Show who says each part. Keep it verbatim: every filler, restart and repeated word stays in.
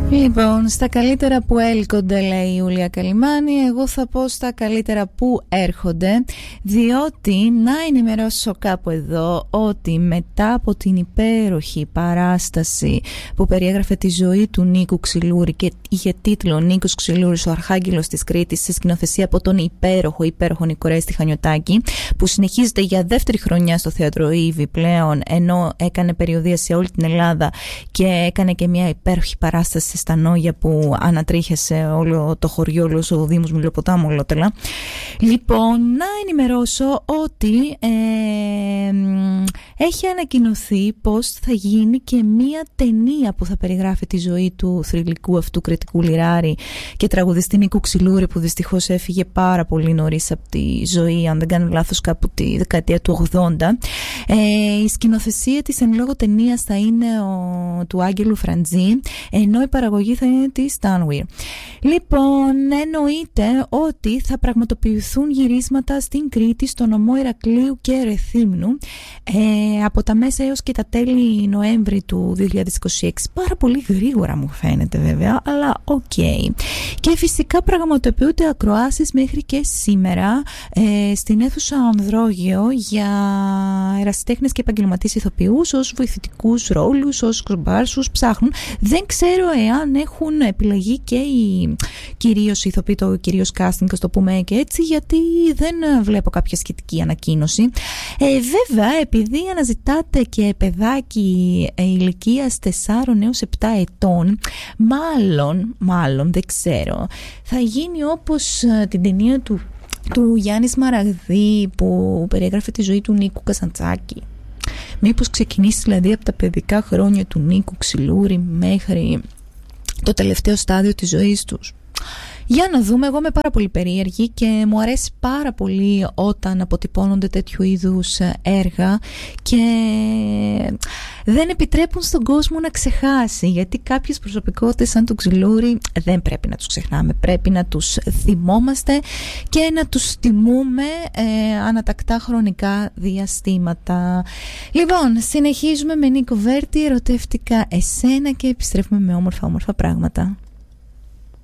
Speaker 1: Λοιπόν, στα καλύτερα που έλκονται, λέει η Ιούλια Καλιμάνη, εγώ θα πω στα καλύτερα που έρχονται, διότι να ενημερώσω κάπου εδώ ότι μετά από την υπέροχη παράσταση που περιέγραφε τη ζωή του Νίκου Ξυλούρη και είχε τίτλο «Νίκος Ξυλούρης, ο Αρχάγγελος της Κρήτης», σε σκηνοθεσία από τον υπέροχο, υπέροχο Νικορέστη Χανιωτάκη, που συνεχίζεται για δεύτερη χρονιά στο Θέατρο Ίβη πλέον, ενώ έκανε περιοδεία σε όλη την Ελλάδα και έκανε και μια υπέροχη παράσταση στα Νόγια που ανατρίχιασε όλο το χωριό, όλο ο Δήμος Μιλοποτάμου ολότελα. Λοιπόν, να ενημερώσω ότι ε, έχει ανακοινωθεί πως θα γίνει και μία ταινία που θα περιγράφει τη ζωή του θρυλικού αυτού κριτικού λιράρη και τραγουδιστή Νίκου Ξυλούρη, που δυστυχώς έφυγε πάρα πολύ νωρίς από τη ζωή, αν δεν κάνω λάθος κάπου τη δεκαετία του ογδόντα. Ε, η σκηνοθεσία της εν λόγω ταινίας θα είναι ο, του Άγγελου Φραντζή, ενώ η παραγωγή θα είναι της Stanwyr. Λοιπόν, εννοείται ότι θα πραγματοποιηθούν γυρίσματα στην Κρήτη, στο νομό Ηρακλείου και Ρεθύμνου, ε, από τα μέσα έως και τα τέλη Νοέμβρη του δύο χιλιάδες είκοσι έξι. Πάρα πολύ γρήγορα μου φαίνεται βέβαια, αλλά οκ. Okay. Και φυσικά πραγματοποιούνται ακροάσεις μέχρι και σήμερα ε, στην αίθουσα Ανδρόγειο για ερασιτέχνες και επαγγελματίες ηθοποιούς ως βοηθητικούς ρόλους, ως κομπάρσους ψάχνουν. Δεν ξέρω εάν έχουν επιλεγεί και οι κυρίως ηθοποιοί, το κυρίως casting, ας το πούμε και έτσι, γιατί δεν βλέπω κάποια σχετική ανακοίνωση. Ε, βέβαια, επειδή αναζητάτε και παιδάκι ε, ηλικίας τεσσάρων έως επτά ετών, μάλλον, μάλλον, δεν ξέρω, θα γίνει όπως ε, την ταινία του, του Γιάννη Σμαραγδί που περιέγραφε τη ζωή του Νίκου Κασαντσάκη. Μήπως ξεκινήσει δηλαδή από τα παιδικά χρόνια του Νίκου Ξυλούρη μέχρι το τελευταίο στάδιο της ζωής τους. Για να δούμε, εγώ είμαι πάρα πολύ περίεργη και μου αρέσει πάρα πολύ όταν αποτυπώνονται τέτοιου είδους έργα και δεν επιτρέπουν στον κόσμο να ξεχάσει, γιατί κάποιες προσωπικότητες σαν τον Ξυλούρη δεν πρέπει να τους ξεχνάμε, πρέπει να τους θυμόμαστε και να τους τιμούμε ε, ανατακτά χρονικά διαστήματα. Λοιπόν, συνεχίζουμε με Νίκο Βέρτη, ερωτεύτηκα εσένα, και επιστρέφουμε με όμορφα όμορφα πράγματα.